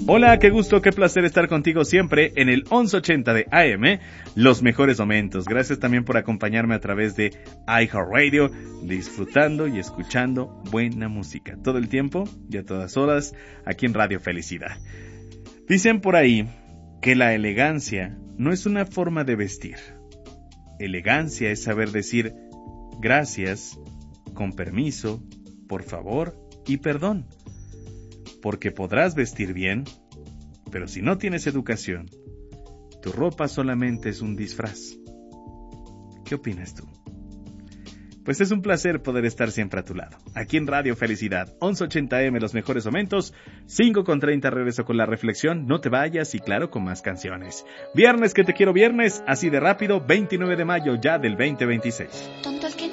Hola, qué gusto, qué placer estar contigo siempre en el 1180 de AM, los mejores momentos. Gracias también por acompañarme a través de iHeartRadio, disfrutando y escuchando buena música. Todo el tiempo y a todas horas aquí en Radio Felicidad. Dicen por ahí que la elegancia no es una forma de vestir. Elegancia es saber decir gracias, con permiso, por favor y perdón. Porque podrás vestir bien, pero si no tienes educación, tu ropa solamente es un disfraz. ¿Qué opinas tú? Pues es un placer poder estar siempre a tu lado. Aquí en Radio Felicidad, 1180M, los mejores momentos, 5:30 regreso con la reflexión, no te vayas y claro, con más canciones. Viernes que te quiero viernes, así de rápido, 29 de mayo ya del 2026.